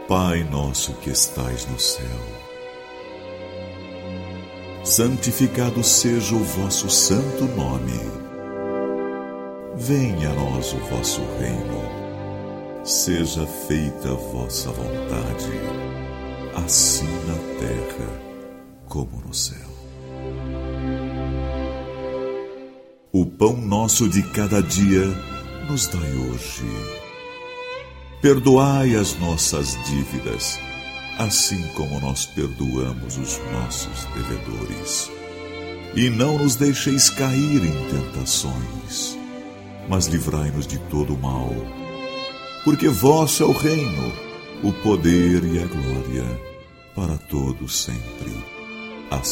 Pai nosso que estais no céu, santificado seja o vosso santo nome. Venha a nós o vosso reino. Seja feita a vossa vontade, assim na terra como no céu. O pão nosso de cada dia nos dai hoje. Perdoai as nossas dívidas, assim como nós perdoamos os nossos devedores. E não nos deixeis cair em tentações, mas livrai-nos de todo o mal. Porque vosso é o reino, o poder e a glória, para todos sempre.